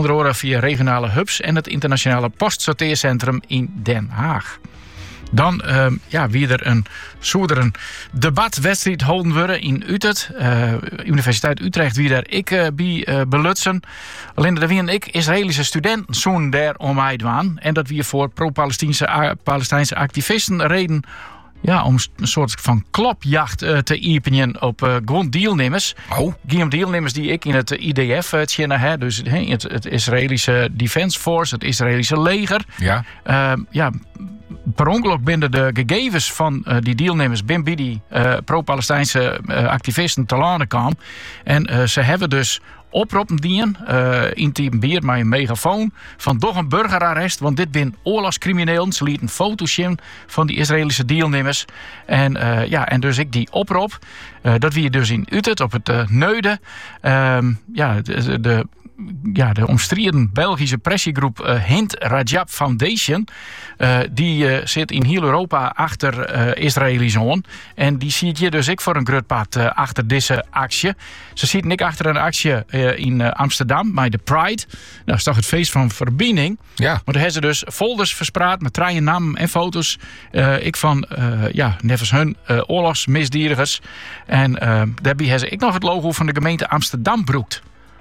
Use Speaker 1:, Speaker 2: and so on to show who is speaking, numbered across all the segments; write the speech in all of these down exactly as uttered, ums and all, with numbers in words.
Speaker 1: Onder andere via regionale hubs en het internationale postsorteercentrum in Den Haag. Dan uh, ja, wie er een soederen debatwedstrijd houden worden in Utrecht. Uh, Universiteit Utrecht, wie daar ik uh, bij uh, belutsen. Alleen dat wie en ik Israëlische studenten zo'n daar om mij dwaan. En dat we voor pro-Palestijnse uh, Palestijnse activisten reden. Ja, om een soort van klopjacht uh, te iepen op uh, gewoon deelnemers.
Speaker 2: Oh.
Speaker 1: Gewoon deelnemers die ik in het I D F uh, tjenne, hè, dus he, het, het Israëlische Defense Force, het Israëlische leger.
Speaker 2: Ja.
Speaker 1: Uh, ja, per ongeluk binnen de gegevens van uh, die deelnemers binnen bij die uh, pro-Palestijnse uh, activisten te landen kwam. En uh, ze hebben dus oproepen dienen, uh, in team bier met een megafoon, van toch een burgerarrest, want dit zijn oorlogscriminelen. Ze lieten foto's zien van die Israëlische deelnemers. En, uh, ja, en dus ik die oproep, uh, dat we dus in Utrecht op het uh, Neude, uh, ja, de, de Ja, de omstreden Belgische pressiegroep uh, Hind Rajab Foundation. Uh, die uh, zit in heel Europa achter uh, Israëlische. En die ziet je dus ik voor een groot pad uh, achter deze actie. Ze zitten ik achter een actie uh, in uh, Amsterdam bij de Pride. Nou, dat is toch het feest van verbinding.
Speaker 2: Ja.
Speaker 1: Maar daar hebben ze dus folders verspreid met treien namen en foto's. Uh, ik van, uh, ja, nevens hun uh, oorlogsmisdiedigers. En uh, daarbij hebben ze ik nog het logo van de gemeente Amsterdam broekt.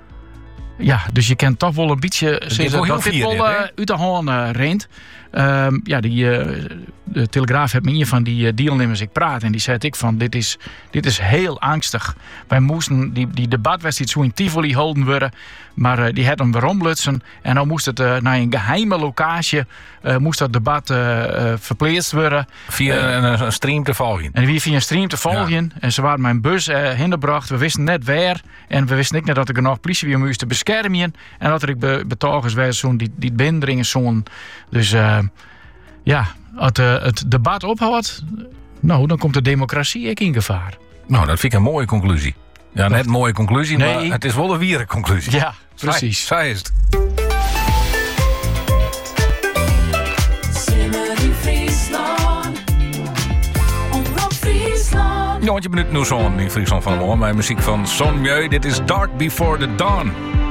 Speaker 1: Ja, dus je kent toch wel een beetje zeggen, dat dit wel uh, uit de hand uh, rent. Um, ja, die, uh, de Telegraaf heeft met een van die uh, deelnemers ik praat. En die zei ik van, dit is, dit is heel angstig. Wij moesten die, die debatwedstrijd zo in Tivoli houden worden. Maar uh, die hadden hem weer omlutsen. En dan moest het uh, naar een geheime locatie. Uh, moest dat debat uh, uh, verplaatst worden.
Speaker 2: Via uh, een, een stream te volgen.
Speaker 1: En wie via een stream te volgen. Ja. En ze waren mijn bus uh, hinderbracht. We wisten net waar. En we wisten niet dat er nog politie weer moest te beschermen. En dat er ik be- betogers waren zo'n die, die binderingen zo'n. Dus uh, ja, als uh, het debat ophoudt, nou, dan komt de democratie ook in gevaar.
Speaker 2: Nou, dat vind ik een mooie conclusie. Ja, net een mooie conclusie,
Speaker 1: nee.
Speaker 2: Maar het is wel een wieren conclusie.
Speaker 1: Ja, precies.
Speaker 2: Zij is het. Ja, want je bent nu zo'n in Friesland van de morgen. Mijn muziek van Son Mieu. Dit is Dark Before the Dawn.